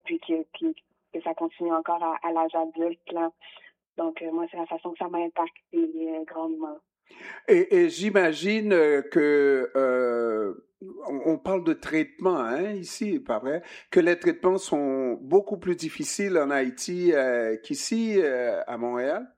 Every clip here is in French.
puis que ça continue encore à l'âge adulte, là. Donc, moi, c'est la façon que ça m'a impacté grandement. Et j'imagine que on parle de traitement hein, ici, pas vrai? Que les traitements sont beaucoup plus difficiles en Haïti qu'ici à Montréal?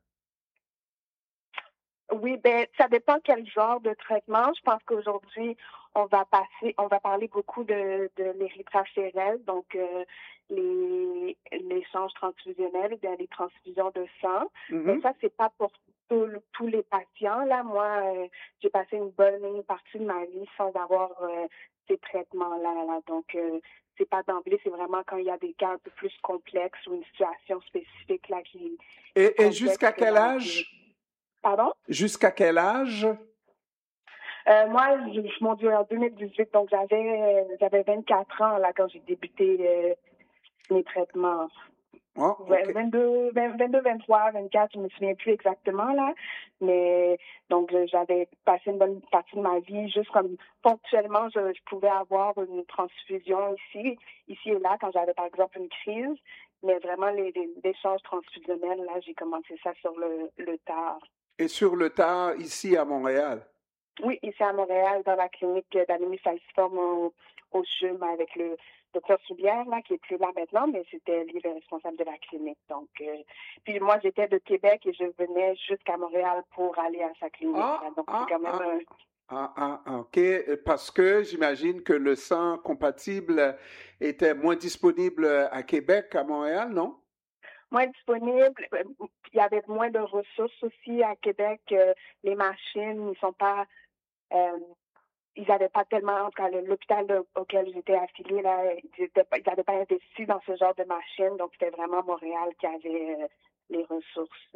Oui, ben ça dépend quel genre de traitement. Je pense qu'aujourd'hui, on va parler beaucoup de l'érythrochérèse, donc l'échange transfusionnel, ou bien les transfusions de sang. Mais Mhm. ça, c'est pas pour tous les patients. Là, moi, j'ai passé une bonne partie de ma vie sans avoir ces traitements-là. Là. Donc, c'est pas d'emblée, c'est vraiment quand il y a des cas un peu plus complexes ou une situation spécifique là qui est Et complexe jusqu'à que quel là. âge? Pardon? Jusqu'à quel âge? Moi, mon Dieu, en 2018, donc j'avais 24 ans là quand j'ai débuté mes traitements. Oh, OK. 22, 22, 23, 24, je me souviens plus exactement là, mais donc j'avais passé une bonne partie de ma vie juste comme ponctuellement, je pouvais avoir une transfusion ici et là quand j'avais par exemple une crise, mais vraiment les échanges transfusionnels là, j'ai commencé ça sur le tard. Et sur le tard, ici à Montréal? Oui, ici à Montréal, dans la clinique d'anémie falciforme au CHUM avec le docteur Soulière, là, qui est plus là maintenant, mais c'était lui le responsable de la clinique. Donc, puis moi, j'étais de Québec et je venais jusqu'à Montréal pour aller à sa clinique, Ah, là. Donc, c'est ah, quand même ah, OK. Parce que j'imagine que le sang compatible était moins disponible à Québec qu'à Montréal, non? moins disponible. Il y avait moins de ressources aussi à Québec. Les machines, ils sont pas... euh, ils n'avaient pas tellement, en tout cas, l'hôpital auquel j'étais affiliée, là, ils n'avaient pas investi dans ce genre de machine, donc c'était vraiment Montréal qui avait les ressources.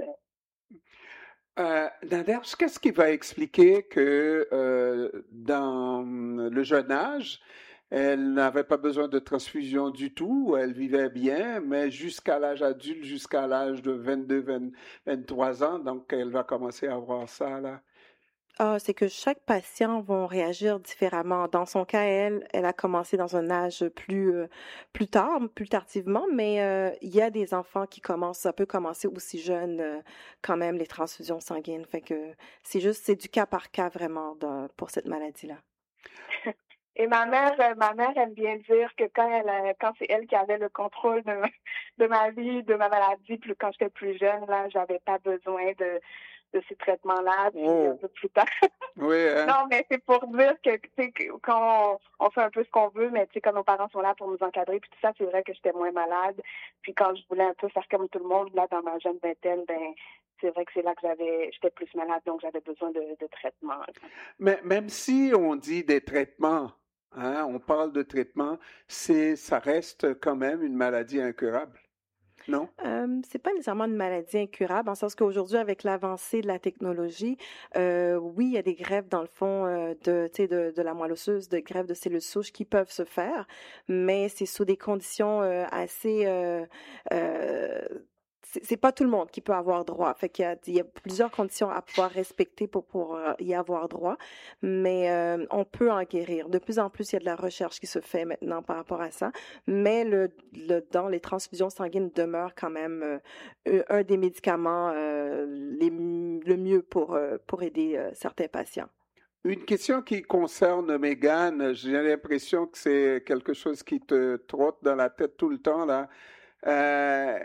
Nader, qu'est-ce qui va expliquer que dans le jeune âge, elle n'avait pas besoin de transfusion du tout, elle vivait bien, mais jusqu'à l'âge adulte, jusqu'à l'âge de 23 ans, donc elle va commencer à avoir ça là. Ah, c'est que chaque patient va réagir différemment. Dans son cas, elle a commencé dans un âge plus tard, plus tardivement, mais il y a des enfants qui commencent, ça peut commencer aussi jeune, quand même, les transfusions sanguines. Fait que c'est du cas par cas vraiment pour cette maladie-là. Et ma mère aime bien dire que quand c'est elle qui avait le contrôle de ma vie, de ma maladie, plus quand j'étais plus jeune, là, j'avais pas besoin de ces traitements-là. Puis un Oh, peu plus tard, oui, hein? non, mais c'est pour dire que, tu sais, quand on fait un peu ce qu'on veut, mais tu sais, quand nos parents sont là pour nous encadrer, puis tout ça, c'est vrai que j'étais moins malade. Puis quand je voulais un peu faire comme tout le monde, là, dans ma jeune vingtaine, ben, c'est vrai que c'est là que j'étais plus malade, donc j'avais besoin de traitement. Mais même si on dit des traitements, hein, on parle de traitements, ça reste quand même une maladie incurable, non? C'est pas nécessairement une maladie incurable, en sens qu'aujourd'hui, avec l'avancée de la technologie, oui, il y a des greffes dans le fond tu sais, de la moelle osseuse, de greffes de cellules souches qui peuvent se faire, mais c'est sous des conditions assez euh, c'est pas tout le monde qui peut avoir droit. Fait qu'il y a plusieurs conditions à pouvoir respecter pour y avoir droit, mais on peut en guérir. De plus en plus, il y a de la recherche qui se fait maintenant par rapport à ça, mais dans les transfusions sanguines demeure quand même un des médicaments le mieux pour aider certains patients. Une question qui concerne Mégane, j'ai l'impression que c'est quelque chose qui te trotte dans la tête tout le temps là. Euh,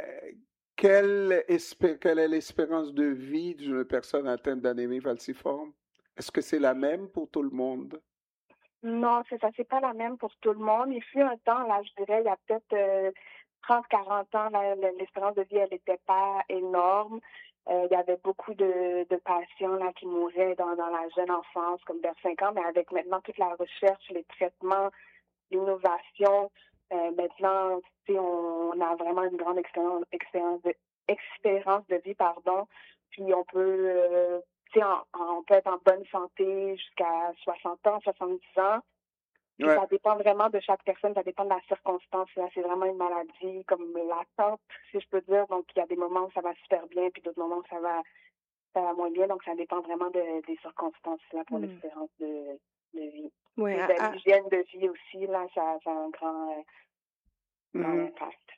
quelle est l'espérance de vie d'une personne atteinte d'anémie falciforme? Est-ce que c'est la même pour tout le monde? Non, c'est ça, c'est pas la même pour tout le monde. Il fut un temps, là, je dirais, il y a peut-être 30, 40 ans, là, l'espérance de vie, elle n'était pas énorme. Il y avait beaucoup de patients là qui mouraient dans la jeune enfance, comme vers 5 ans, mais avec maintenant toute la recherche, les traitements, l'innovation, maintenant, tu sais, on a vraiment une grande expérience de vie, pardon. Puis on peut tu sais, on peut être en bonne santé jusqu'à 60 ans, 70 ans. Puis Ouais. ça dépend vraiment de chaque personne, ça dépend de la circonstance. Là, c'est vraiment une maladie comme latente, si je peux dire. Donc, il y a des moments où ça va super bien, puis d'autres moments où ça va moins bien. Donc, ça dépend vraiment des circonstances là pour Hmm. l'espérance de vie. Ouais, Puis ben, l'hygiène de vie aussi, là, ça a un grand Mhm. impact.